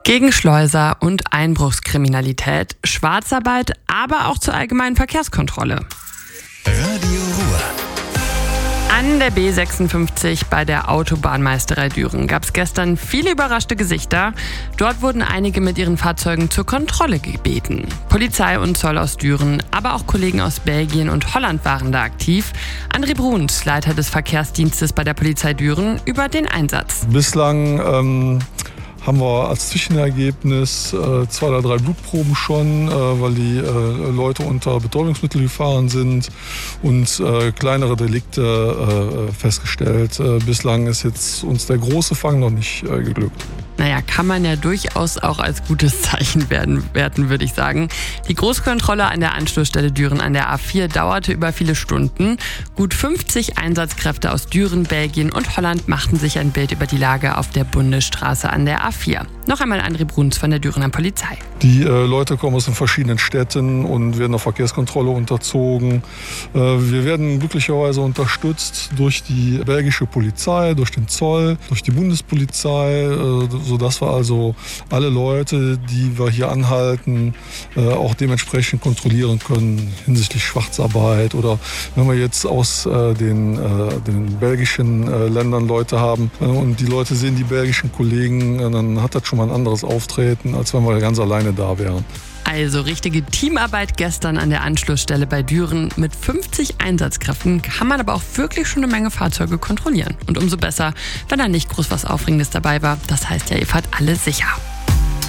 Gegen Schleuser und Einbruchskriminalität, Schwarzarbeit, aber auch zur allgemeinen Verkehrskontrolle. Radio Ruhr. An der B56 bei der Autobahnmeisterei Düren gab es gestern viele überraschte Gesichter. Dort wurden einige mit ihren Fahrzeugen zur Kontrolle gebeten. Polizei und Zoll aus Düren, aber auch Kollegen aus Belgien und Holland waren da aktiv. André Bruns, Leiter des Verkehrsdienstes bei der Polizei Düren, über den Einsatz. Bislang haben wir als Zwischenergebnis 2 oder 3 Blutproben schon, weil die Leute unter Betäubungsmittel gefahren sind und kleinere Delikte festgestellt. Bislang ist jetzt uns der große Fang noch nicht geglückt. Naja, kann man ja durchaus auch als gutes Zeichen werten, würde ich sagen. Die Großkontrolle an der Anschlussstelle Düren an der A4 dauerte über viele Stunden. Gut 50 Einsatzkräfte aus Düren, Belgien und Holland machten sich ein Bild über die Lage auf der Bundesstraße an der A4. Noch einmal André Bruns von der Dürener Polizei. Die Leute kommen aus den verschiedenen Städten und werden der Verkehrskontrolle unterzogen. Wir werden glücklicherweise unterstützt durch die belgische Polizei, durch den Zoll, durch die Bundespolizei, sodass wir also alle Leute, die wir hier anhalten, auch dementsprechend kontrollieren können hinsichtlich Schwarzarbeit. Oder wenn wir jetzt aus den belgischen Ländern Leute haben und die Leute sehen die belgischen Kollegen, dann hat das schon mal ein anderes Auftreten, als wenn wir ganz alleine da wären. Also richtige Teamarbeit gestern an der Anschlussstelle bei Düren. Mit 50 Einsatzkräften kann man aber auch wirklich schon eine Menge Fahrzeuge kontrollieren. Und umso besser, wenn da nicht groß was Aufregendes dabei war. Das heißt ja, ihr fahrt alle sicher.